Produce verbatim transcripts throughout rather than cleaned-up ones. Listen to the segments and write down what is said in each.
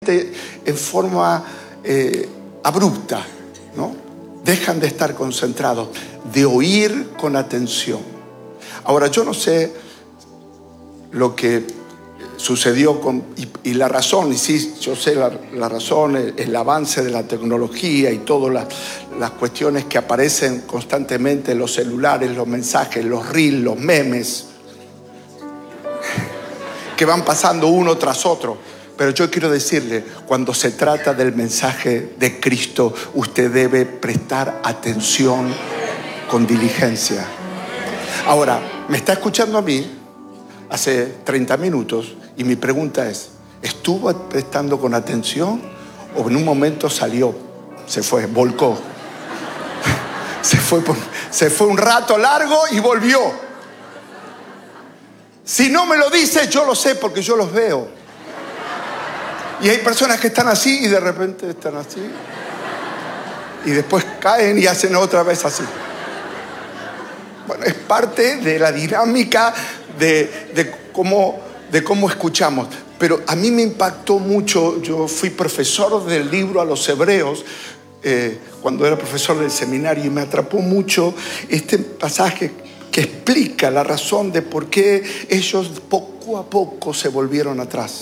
repente en forma eh, abrupta, ¿no? Dejan de estar concentrados, de oír con atención. Ahora, yo no sé lo que sucedió con, y, y la razón, y sí, yo sé la, la razón, el, el avance de la tecnología y todas las, las cuestiones que aparecen constantemente en los celulares, los mensajes, los reels, los memes, que van pasando uno tras otro. Pero yo quiero decirle, cuando se trata del mensaje de Cristo, usted debe prestar atención con diligencia. Ahora, me está escuchando a mí hace treinta minutos y mi pregunta es, ¿estuvo prestando con atención o en un momento salió, se fue, volcó? Se fue, por, se fue un rato largo y volvió. Si no me lo dice, yo lo sé porque yo los veo. Y hay personas que están así y de repente están así. Y después caen y hacen otra vez así. Bueno, es parte de la dinámica de, de, cómo, de cómo escuchamos. Pero a mí me impactó mucho. Yo fui profesor del libro a los hebreos eh, cuando era profesor del seminario y me atrapó mucho este pasaje que explica la razón de por qué ellos poco a poco se volvieron atrás.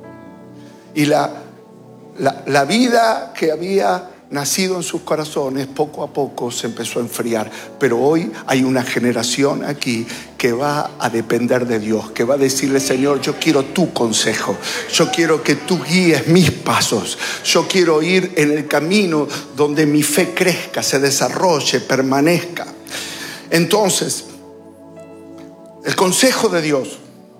Y la, la, la vida que había nacido en sus corazones poco a poco se empezó a enfriar. Pero hoy hay una generación aquí que va a depender de Dios, que va a decirle: Señor, yo quiero tu consejo, yo quiero que tú guíes mis pasos, yo quiero ir en el camino donde mi fe crezca, se desarrolle, permanezca. Entonces, el consejo de Dios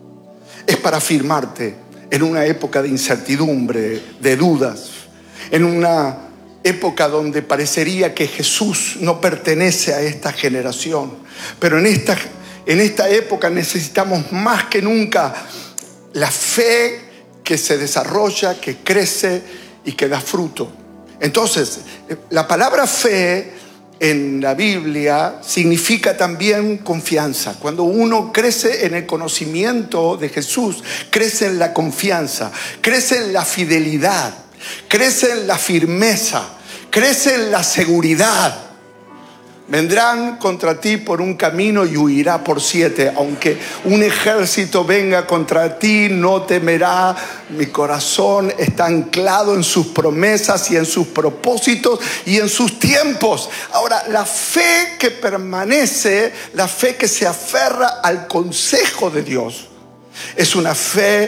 es para afirmarte en una época de incertidumbre, de dudas, en una época donde parecería que Jesús no pertenece a esta generación. Pero en esta, en esta época necesitamos más que nunca la fe que se desarrolla, que crece y que da fruto. Entonces, la palabra fe en la Biblia significa también confianza. Cuando uno crece en el conocimiento de Jesús, crece en la confianza, crece en la fidelidad, crece en la firmeza, crece en la seguridad. Vendrán contra ti por un camino y huirá por siete. Aunque un ejército venga contra ti, no temerá. Mi corazón está anclado en sus promesas y en sus propósitos y en sus tiempos. Ahora, la fe que permanece, la fe que se aferra al consejo de Dios, es una fe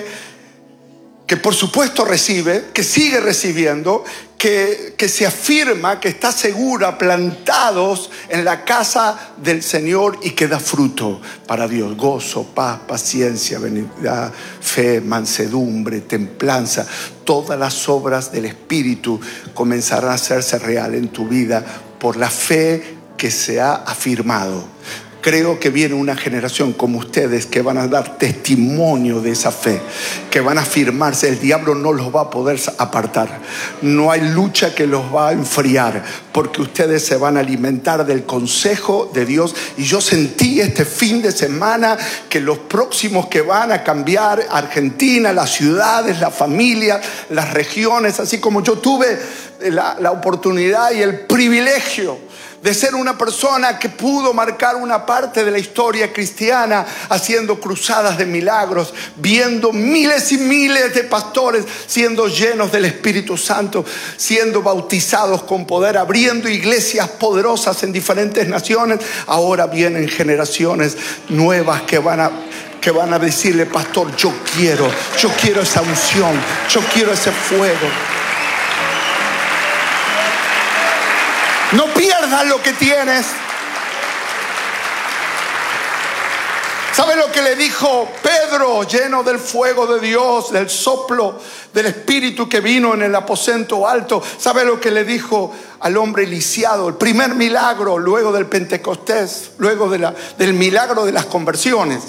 que por supuesto recibe, que sigue recibiendo, que, que se afirma, que está segura, plantados en la casa del Señor y que da fruto para Dios. Gozo, paz, paciencia, benignidad, fe, mansedumbre, templanza. Todas las obras del Espíritu comenzarán a hacerse real en tu vida por la fe que se ha afirmado. Creo que viene una generación como ustedes que van a dar testimonio de esa fe, que van a afirmarse. El diablo no los va a poder apartar. No hay lucha que los va a enfriar, porque ustedes se van a alimentar del consejo de Dios. Y yo sentí este fin de semana que los próximos que van a cambiar Argentina, las ciudades, la familia, las regiones, así como yo tuve la, la oportunidad y el privilegio de ser una persona que pudo marcar una parte de la historia cristiana haciendo cruzadas de milagros, viendo miles y miles de pastores siendo llenos del Espíritu Santo, siendo bautizados con poder, abriendo iglesias poderosas en diferentes naciones. Ahora vienen generaciones nuevas que van a que van a decirle: pastor, yo quiero, yo quiero esa unción, yo quiero ese fuego. No pierdas lo que tienes. ¿Sabe lo que le dijo Pedro, lleno del fuego de Dios, del soplo del Espíritu que vino en el aposento alto? ¿Sabe lo que le dijo al hombre lisiado? El primer milagro luego del Pentecostés, luego de la, del milagro de las conversiones.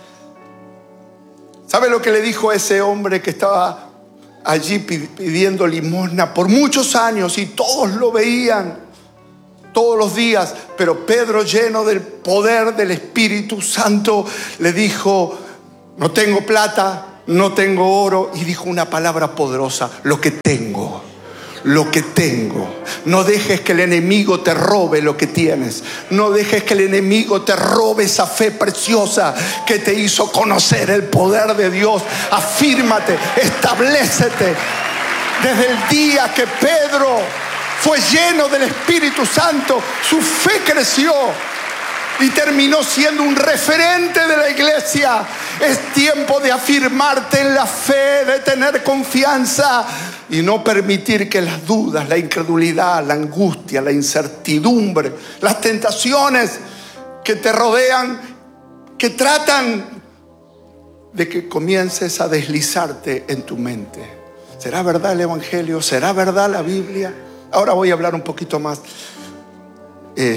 ¿Sabe lo que le dijo ese hombre que estaba allí pidiendo limosna por muchos años y todos lo veían todos los días? Pero Pedro, lleno del poder del Espíritu Santo, le dijo: no tengo plata, no tengo oro. Y dijo una palabra poderosa: lo que tengo. Lo que tengo. No dejes que el enemigo te robe lo que tienes. No dejes que el enemigo te robe esa fe preciosa que te hizo conocer el poder de Dios. Afírmate, establécete. Desde el día que Pedro fue lleno del Espíritu Santo, su fe creció y terminó siendo un referente de la iglesia. Es tiempo de afirmarte en la fe, de tener confianza y no permitir que las dudas, la incredulidad, la angustia, la incertidumbre, las tentaciones que te rodean, que tratan de que comiences a deslizarte en tu mente. ¿Será verdad el Evangelio? ¿Será verdad la Biblia? Ahora voy a hablar un poquito más eh,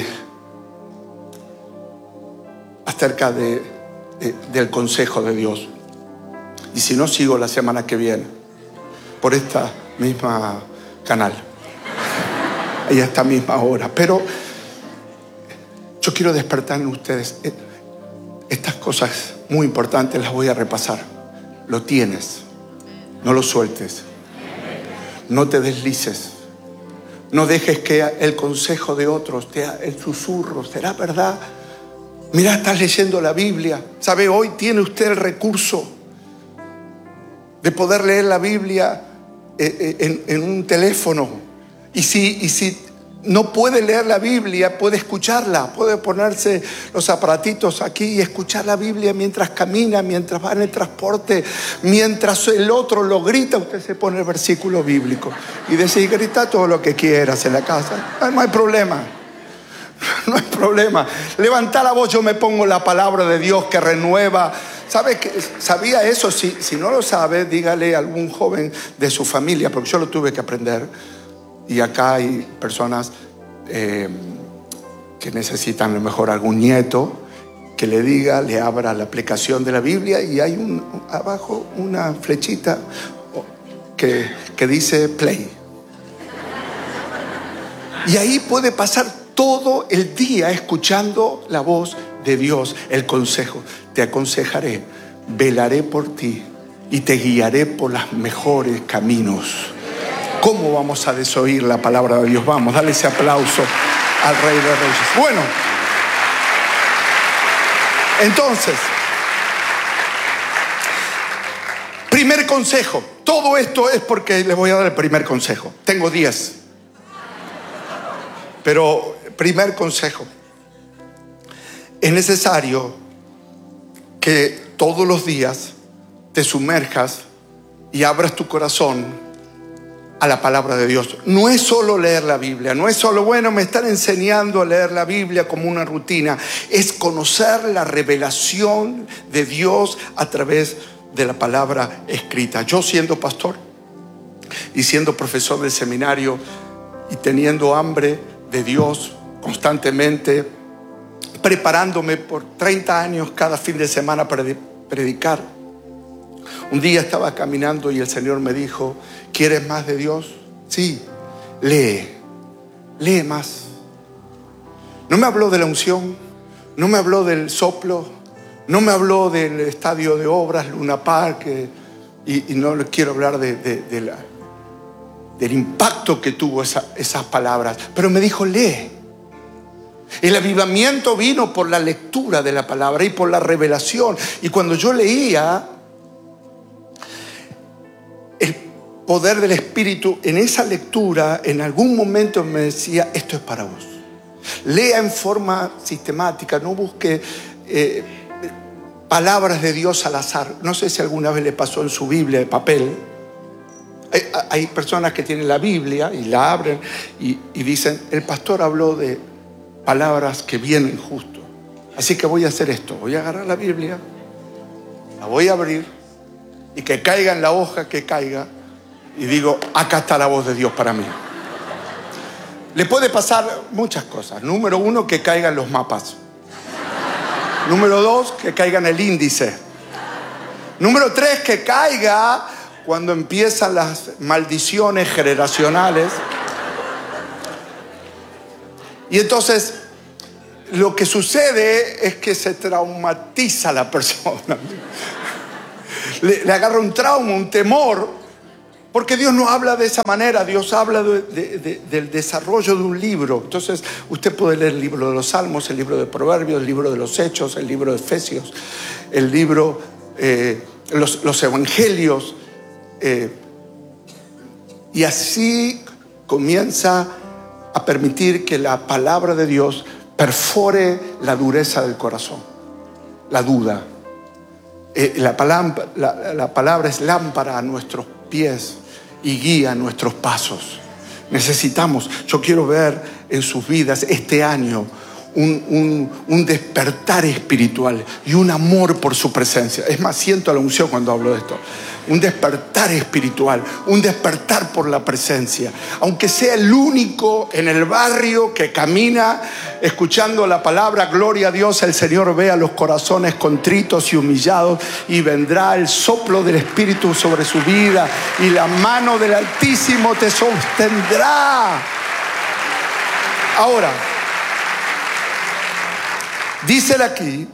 acerca de, de, del consejo de Dios. Y si no, sigo la semana que viene por esta misma canal y a esta misma hora. Pero yo quiero despertar en ustedes estas cosas muy importantes. Las voy a repasar. Lo tienes, no lo sueltes, no te deslices, no dejes que el consejo de otros, el susurro, ¿será verdad? Mira, estás leyendo la Biblia. ¿Sabe? Hoy tiene usted el recurso de poder leer la Biblia en, en un teléfono. Y si, y si no puede leer la Biblia, puede escucharla. Puede ponerse los aparatitos aquí y escuchar la Biblia mientras camina, mientras va en el transporte, mientras el otro lo grita. Usted se pone el versículo bíblico y dice: grita todo lo que quieras en la casa. No hay problema. No hay problema. Levanta la voz. Yo me pongo la palabra de Dios que renueva. ¿Sabe que sabía eso? Si, si no lo sabe, dígale a algún joven de su familia, porque yo lo tuve que aprender. Y acá hay personas eh, que necesitan a lo mejor algún nieto que le diga, le abra la aplicación de la Biblia y hay un, abajo una flechita que, que dice play. Y ahí puede pasar todo el día escuchando la voz de Dios, el consejo. Te aconsejaré, velaré por ti y te guiaré por los mejores caminos. ¿Cómo vamos a desoír la palabra de Dios? Vamos, dale ese aplauso al Rey de Reyes. Bueno, entonces, primer consejo. Todo esto es porque les voy a dar el primer consejo. Tengo diez. Pero primer consejo. Es necesario que todos los días te sumerjas y abras tu corazón a la palabra de Dios. No es solo leer la Biblia, no es solo, bueno, me están enseñando a leer la Biblia como una rutina. Es conocer la revelación de Dios a través de la palabra escrita. Yo, siendo pastor y siendo profesor del seminario y teniendo hambre de Dios constantemente, preparándome por treinta años cada fin de semana para predicar, un día estaba caminando y el Señor me dijo: ¿quieres más de Dios? Sí, lee, lee más. No me habló de la unción, no me habló del soplo, no me habló del estadio de obras, Luna Park, eh, y, y no le quiero hablar de, de, de la, del impacto que tuvo esa, esas palabras, pero me dijo: lee. El avivamiento vino por la lectura de la palabra y por la revelación. Y cuando yo leía, el poder del Espíritu en esa lectura en algún momento me decía: esto es para vos. Lea en forma sistemática, no busque eh, palabras de Dios al azar. No sé si alguna vez le pasó en su Biblia de papel. Hay, hay personas que tienen la Biblia y la abren y, y dicen: el pastor habló de palabras que vienen justo, así que voy a hacer esto. Voy a agarrar la Biblia, la voy a abrir y que caiga en la hoja que caiga, y digo: acá está la voz de Dios para mí. Le puede pasar muchas cosas. Número uno, que caigan los mapas. Número dos, que caiga en el índice. Número tres, que caiga cuando empiezan las maldiciones generacionales. Y entonces lo que sucede es que se traumatiza la persona. le, le agarra un trauma, un temor, porque Dios no habla de esa manera. Dios habla de, de, de, del desarrollo de un libro. Entonces usted puede leer el libro de los Salmos, el libro de Proverbios, el libro de los Hechos, el libro de Efesios, el libro, eh, los, los Evangelios, eh, y así comienza a permitir que la palabra de Dios perfore la dureza del corazón, la duda. Eh, la, palabra, la, la palabra es lámpara a nuestros pies y guía nuestros pasos. Necesitamos, yo quiero ver en sus vidas este año un, un, un despertar espiritual y un amor por su presencia. Es más, siento la unción cuando hablo de esto. Un despertar espiritual, un despertar por la presencia. Aunque sea el único en el barrio que camina escuchando la palabra, gloria a Dios, el Señor ve a los corazones contritos y humillados, y vendrá el soplo del Espíritu sobre su vida, y la mano del Altísimo te sostendrá. Ahora, dice aquí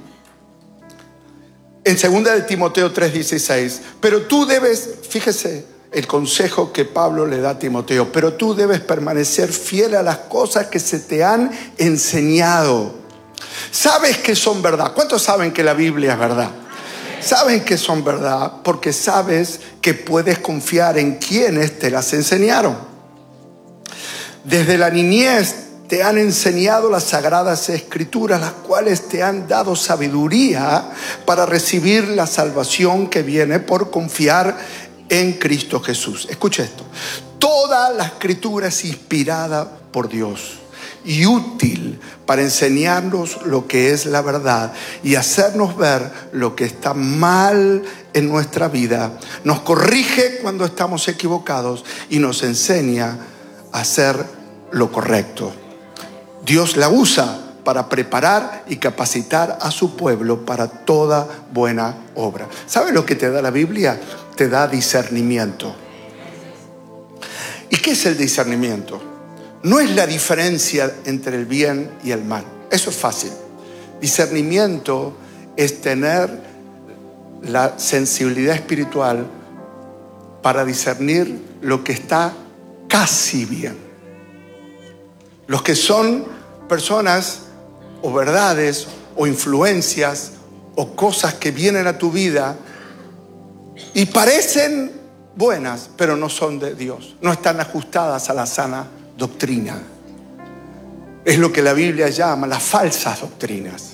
en segunda de Timoteo tres dieciséis, pero tú debes, fíjese el consejo que Pablo le da a Timoteo, pero tú debes permanecer fiel a las cosas que se te han enseñado. Sabes que son verdad. ¿Cuántos saben que la Biblia es verdad? Saben que son verdad porque sabes que puedes confiar en quienes te las enseñaron. Desde la niñez te han enseñado las sagradas escrituras, las cuales te han dado sabiduría para recibir la salvación que viene por confiar en Cristo Jesús. Escuche esto. Toda la escritura es inspirada por Dios y útil para enseñarnos lo que es la verdad y hacernos ver lo que está mal en nuestra vida. Nos corrige cuando estamos equivocados y nos enseña a hacer lo correcto. Dios la usa para preparar y capacitar a su pueblo para toda buena obra. ¿Sabes lo que te da la Biblia? Te da discernimiento. ¿Y qué es el discernimiento? No es la diferencia entre el bien y el mal. Eso es fácil. Discernimiento es tener la sensibilidad espiritual para discernir lo que está casi bien. Los que son personas o verdades o influencias o cosas que vienen a tu vida y parecen buenas, pero no son de Dios, no están ajustadas a la sana doctrina. Es lo que la Biblia llama las falsas doctrinas.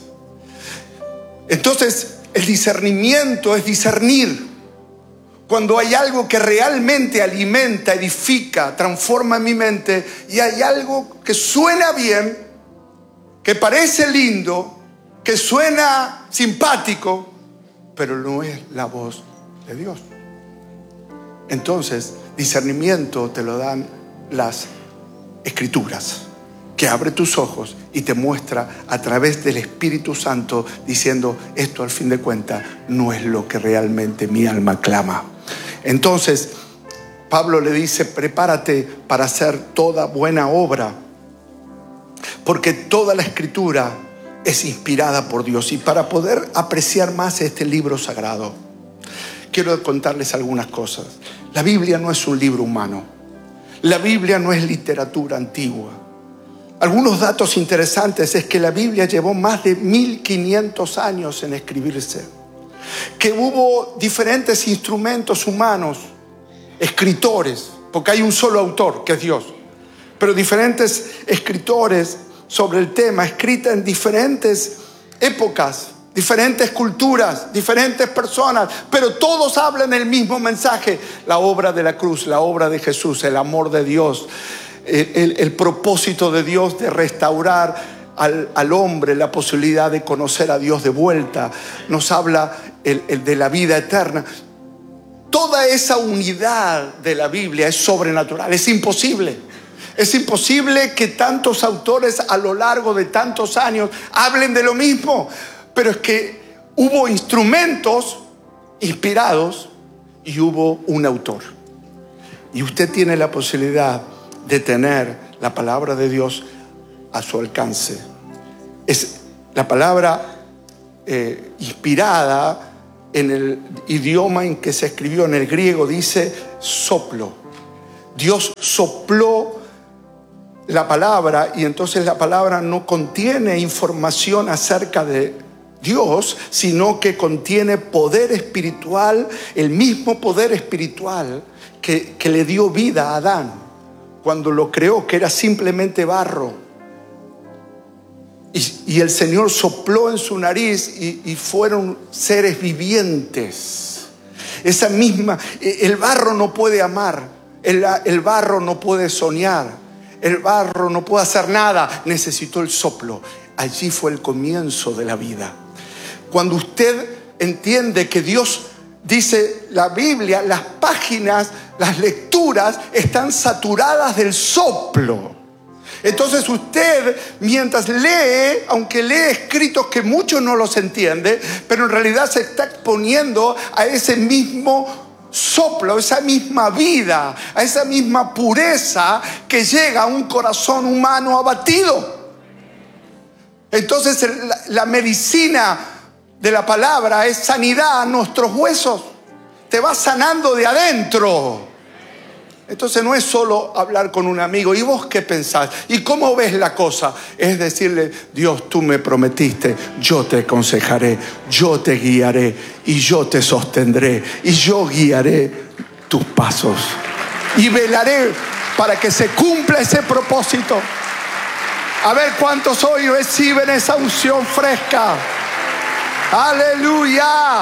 Entonces, el discernimiento es discernir cuando hay algo que realmente alimenta, edifica, transforma mi mente, y hay algo que suena bien, que parece lindo, que suena simpático, pero no es la voz de Dios. Entonces, discernimiento te lo dan las Escrituras, que abre tus ojos y te muestra a través del Espíritu Santo, diciendo, esto al fin de cuentas no es lo que realmente mi alma clama. Entonces, Pablo le dice, prepárate para hacer toda buena obra, porque toda la Escritura es inspirada por Dios. Y para poder apreciar más este libro sagrado, quiero contarles algunas cosas. La Biblia no es un libro humano. La Biblia no es literatura antigua. Algunos datos interesantes es que la Biblia llevó más de mil quinientos años en escribirse, que hubo diferentes instrumentos humanos, escritores, porque hay un solo autor que es Dios, pero diferentes escritores sobre el tema, escrita en diferentes épocas, diferentes culturas, diferentes personas, pero todos hablan el mismo mensaje: la obra de la cruz, la obra de Jesús, el amor de Dios, el, el, el propósito de Dios de restaurar Al, al hombre la posibilidad de conocer a Dios de vuelta. Nos habla el, el de la vida eterna. Toda esa unidad de la Biblia es sobrenatural. Es imposible. Es imposible que tantos autores a lo largo de tantos años hablen de lo mismo. Pero es que hubo instrumentos inspirados y hubo un autor. Y usted tiene la posibilidad de tener la palabra de Dios a su alcance. Es la palabra eh, inspirada en el idioma en que se escribió, en el griego, dice soplo. Dios sopló la palabra y entonces la palabra no contiene información acerca de Dios, sino que contiene poder espiritual, el mismo poder espiritual que, que le dio vida a Adán cuando lo creó, que era simplemente barro. Y, y el Señor sopló en su nariz y, y fueron seres vivientes. Esa misma, el barro no puede amar, el, el barro no puede soñar. El barro no puede hacer nada, necesitó el soplo. Allí fue el comienzo de la vida. Cuando usted entiende que Dios, dice la Biblia, las páginas, las lecturas están saturadas del soplo. Entonces usted, mientras lee, aunque lee escritos que muchos no los entienden, pero en realidad se está exponiendo a ese mismo soplo, esa misma vida, a esa misma pureza que llega a un corazón humano abatido. Entonces la, la medicina de la palabra es sanidad a nuestros huesos. Te va sanando de adentro. Entonces no es solo hablar con un amigo. ¿Y vos qué pensás? ¿Y cómo ves la cosa? Es decirle: Dios, tú me prometiste, yo te aconsejaré, yo te guiaré y yo te sostendré y yo guiaré tus pasos y velaré para que se cumpla ese propósito. A ver cuántos hoy reciben esa unción fresca. ¡Aleluya!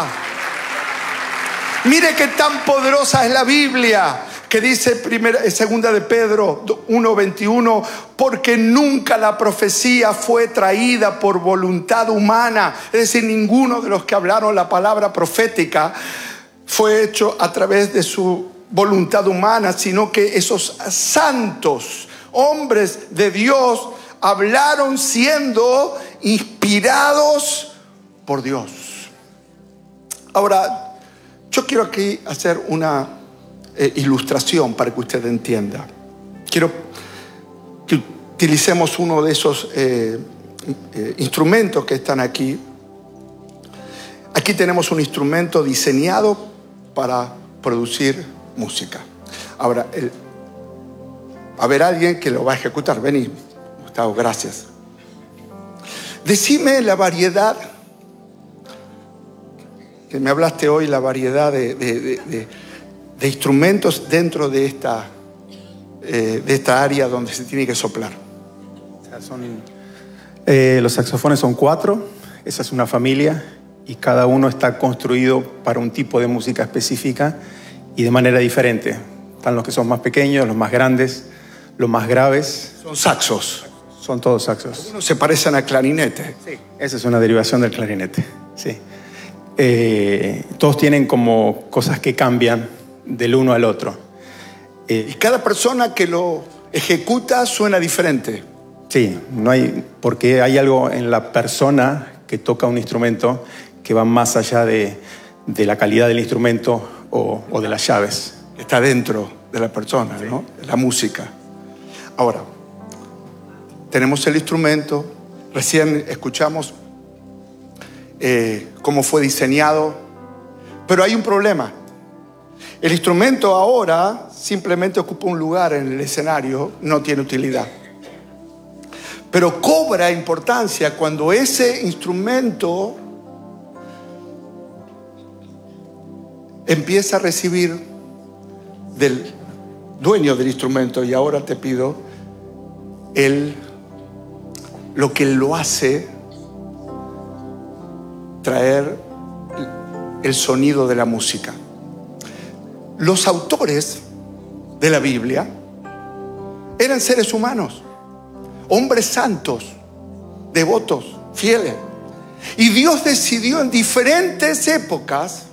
Mire qué tan poderosa es la Biblia, que dice primera, segunda de Pedro uno veintiuno, porque nunca la profecía fue traída por voluntad humana. Es decir, ninguno de los que hablaron la palabra profética fue hecho a través de su voluntad humana, sino que esos santos hombres de Dios hablaron siendo inspirados por Dios. Ahora, yo quiero aquí hacer una eh, ilustración para que usted entienda. Quiero que utilicemos uno de esos eh, eh, instrumentos que están aquí. Aquí tenemos un instrumento diseñado para producir música. Ahora, el, va a haber alguien que lo va a ejecutar. Vení, Gustavo, gracias. Decime la variedad que me hablaste hoy, la variedad de, de, de, de, de instrumentos dentro de esta, eh, de esta área donde se tiene que soplar. O sea, son, eh, los saxofones son cuatro, esa es una familia y cada uno está construido para un tipo de música específica y de manera diferente. Están los que son más pequeños, los más grandes, los más graves. Son saxos. Son todos saxos. Algunos se parecen a clarinete. Sí, esa es una derivación del clarinete, sí. Eh, todos tienen como cosas que cambian del uno al otro. Eh, y cada persona que lo ejecuta suena diferente. Sí, no hay, porque hay algo en la persona que toca un instrumento que va más allá de, de la calidad del instrumento o, o de las llaves. Está dentro de la persona, sí, ¿no? La música. Ahora, tenemos el instrumento, recién escuchamos Eh, cómo fue diseñado, pero hay un problema. El instrumento ahora simplemente ocupa un lugar en el escenario, no tiene utilidad, pero cobra importancia cuando ese instrumento empieza a recibir del dueño del instrumento. Y ahora te pido él, lo que él lo hace traer el sonido de la música. Los autores de la Biblia eran seres humanos, hombres santos, devotos, fieles. Y Dios decidió en diferentes épocas,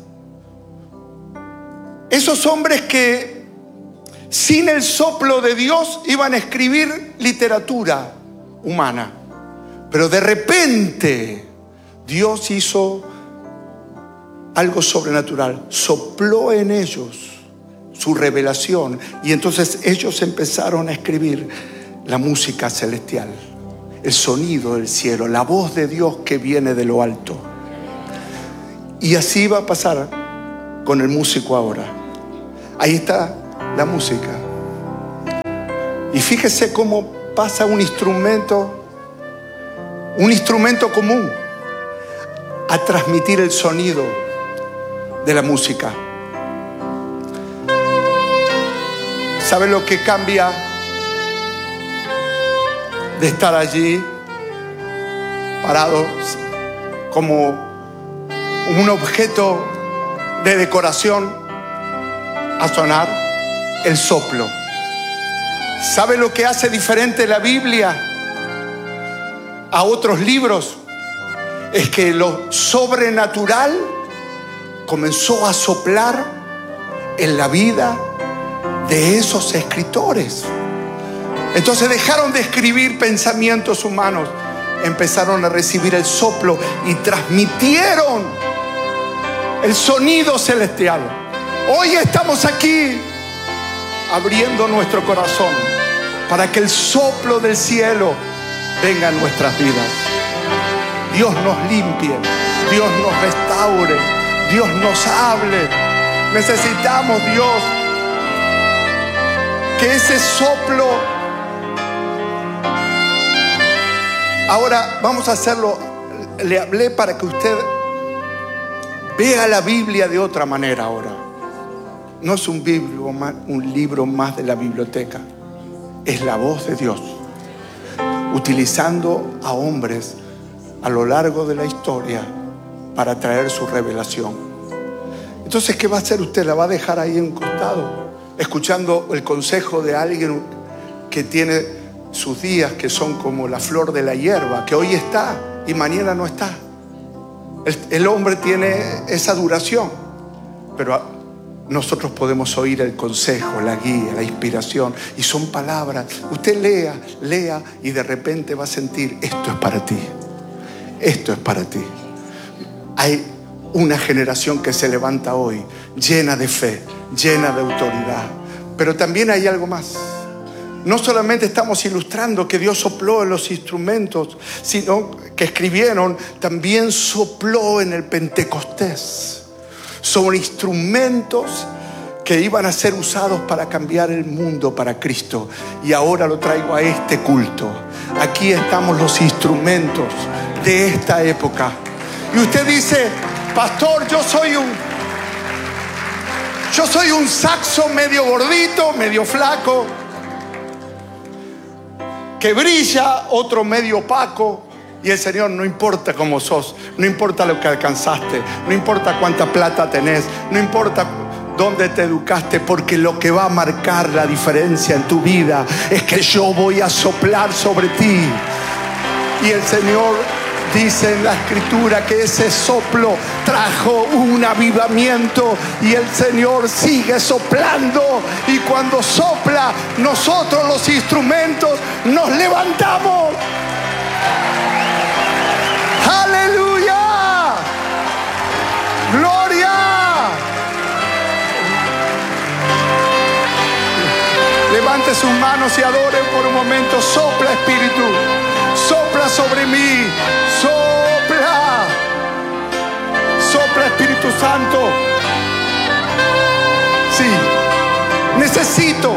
esos hombres que sin el soplo de Dios iban a escribir literatura humana, pero de repente Dios hizo algo sobrenatural, sopló en ellos su revelación y entonces ellos empezaron a escribir la música celestial, el sonido del cielo, la voz de Dios que viene de lo alto. Y así va a pasar con el músico ahora. Ahí está la música. Y fíjese cómo pasa un instrumento, un instrumento común, a transmitir el sonido de la música. ¿Sabe lo que cambia de estar allí parados como un objeto de decoración a sonar? El soplo. ¿Sabe lo que hace diferente la Biblia a otros libros? Es que lo sobrenatural comenzó a soplar en la vida de esos escritores. Entonces dejaron de escribir pensamientos humanos, empezaron a recibir el soplo y transmitieron el sonido celestial. Hoy estamos aquí abriendo nuestro corazón para que el soplo del cielo venga a nuestras vidas. Dios nos limpie, Dios nos restaure, Dios nos hable. Necesitamos, Dios, que ese soplo. Ahora vamos a hacerlo. Le hablé para que usted vea la Biblia de otra manera ahora. No es un, biblo, un libro más de la biblioteca. Es la voz de Dios, utilizando a hombres a lo largo de la historia para traer su revelación. Entonces, ¿qué va a hacer usted? ¿La va a dejar ahí en un costado, escuchando el consejo de alguien que tiene sus días que son como la flor de la hierba, que hoy está y mañana no está? El, el hombre tiene esa duración, pero nosotros podemos oír el consejo, la guía, la inspiración, y son palabras. Usted lea, lea y de repente va a sentir: esto es para ti, esto es para ti. Hay una generación que se levanta hoy llena de fe, llena de autoridad. Pero también hay algo más. No solamente estamos ilustrando que Dios sopló en los instrumentos, sino que escribieron, también sopló en el Pentecostés sobre instrumentos que iban a ser usados para cambiar el mundo para Cristo. Y ahora lo traigo a este culto. Aquí estamos los instrumentos de esta época. Y usted dice: pastor, yo soy un yo soy un saxo medio gordito, medio flaco, que brilla, otro medio opaco. Y el Señor: no importa cómo sos, no importa lo que alcanzaste, no importa cuánta plata tenés, no importa dónde te educaste, porque lo que va a marcar la diferencia en tu vida es que yo voy a soplar sobre ti. Y el Señor dice en la Escritura que ese soplo trajo un avivamiento, y el Señor sigue soplando. Y cuando sopla, nosotros los instrumentos nos levantamos. ¡Aleluya! ¡Gloria! Levante sus manos y adoren por un momento. Sopla, Espíritu. Sopla sobre mí. Sopla. Sopla, Espíritu Santo. Sí. Necesito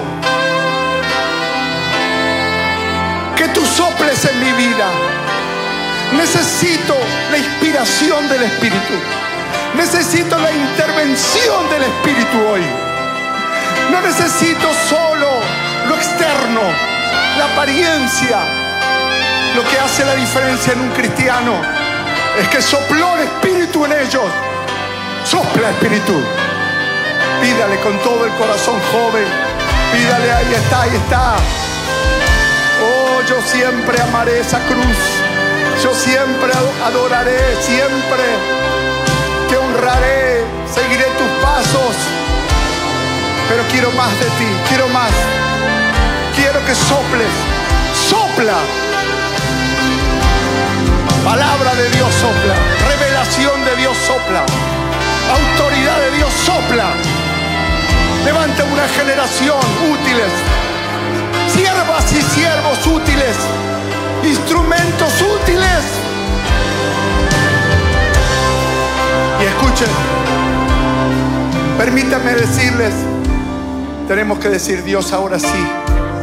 que tú soples en mi vida. Necesito la inspiración del Espíritu. Necesito la intervención del Espíritu hoy. No necesito solo lo externo, la apariencia. Lo que hace la diferencia en un cristiano es que sopló el Espíritu en ellos. Sopla, Espíritu. Pídale con todo el corazón, joven. Pídale, ahí está, ahí está. Oh, yo siempre amaré esa cruz. Yo siempre adoraré, siempre te honraré, seguiré tus pasos. Pero quiero más de ti, quiero más. Quiero que soples, sopla. Palabra de Dios sopla, revelación de Dios sopla, autoridad de Dios sopla. Levanta una generación útiles, siervas y siervos útiles, instrumentos útiles. Y escucha Escuchen, permítanme decirles, tenemos que decir: Dios, ahora sí,